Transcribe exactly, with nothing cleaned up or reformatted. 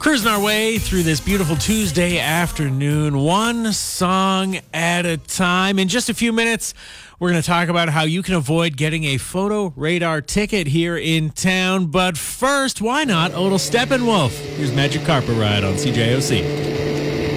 Cruising our way through this beautiful Tuesday afternoon, one song at a time. In just a few minutes, we're going to talk about how you can avoid getting a photo radar ticket here in town. But first, why not Odell Steppenwolf? Here's Magic Carpet Ride on C J O C.